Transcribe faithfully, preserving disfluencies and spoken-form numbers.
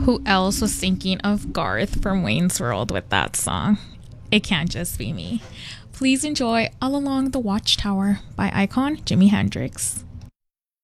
Who else was thinking of Garth from Wayne's World with that song? It can't just be me. Please enjoy All Along the Watchtower by icon Jimi Hendrix.